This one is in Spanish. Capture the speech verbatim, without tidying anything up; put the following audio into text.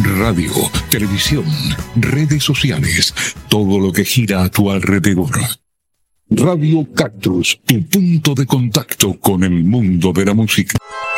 radio, televisión, redes sociales, todo lo que gira a tu alrededor. Radio Cactus, tu punto de contacto con el mundo de la música.